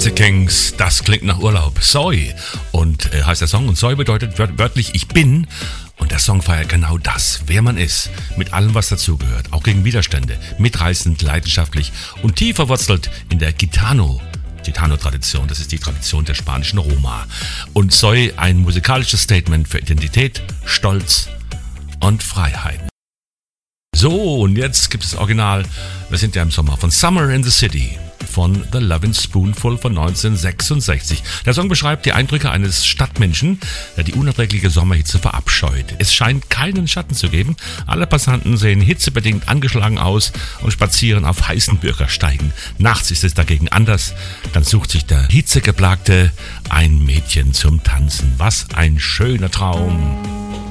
Gypsy Kings, das klingt nach Urlaub. Soy und heißt der Song. Und Soy bedeutet wörtlich ich bin. Und der Song feiert genau das, wer man ist, mit allem, was dazugehört, auch gegen Widerstände, mitreißend, leidenschaftlich und tief verwurzelt in der Gitano-Tradition. Das ist die Tradition der spanischen Roma. Und Soy ein musikalisches Statement für Identität, Stolz und Freiheit. So, und jetzt gibt es Original, wir sind ja im Sommer, von Summer in the City von The Lovin' Spoonful von 1966. Der Song beschreibt die Eindrücke eines Stadtmenschen, der die unerträgliche Sommerhitze verabscheut. Es scheint keinen Schatten zu geben. Alle Passanten sehen hitzebedingt angeschlagen aus und spazieren auf heißen Bürgersteigen. Nachts ist es dagegen anders. Dann sucht sich der Hitzegeplagte ein Mädchen zum Tanzen. Was ein schöner Traum.